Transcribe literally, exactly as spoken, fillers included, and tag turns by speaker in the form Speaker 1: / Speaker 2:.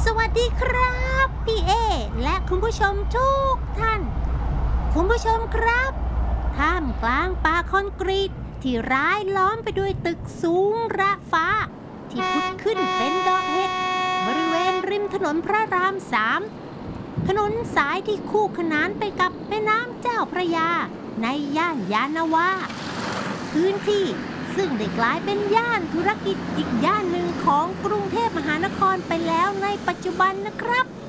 Speaker 1: สวัสดีครับพี่เอและคุณผู้ชมทุกท่านคุณผู้ชมครับท่ามกลางป่าคอนกรีตที่ร้ายล้อมไปด้วยตึกสูงระฟ้าที่พุดขึ้นเป็นดอกเห็ดบริเวณริมถนนพระรามสามถนนสายที่คู่ขนานไปกับแม่น้ำเจ้าพระยาในย่านยานนาวาพื้นที่ซึ่งได้กลายเป็นย่านธุรกิจอีกย่านหนึ่งของกรุงเทพมหานครไปแล้วในปัจจุบันนะครับ